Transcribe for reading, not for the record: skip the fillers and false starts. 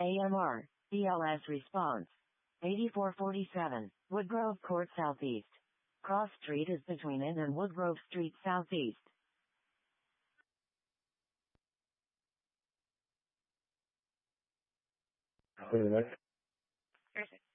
AMR, BLS response. 8447, Woodgrove Court Southeast. Cross Street is between it and Woodgrove Street Southeast. Perfect.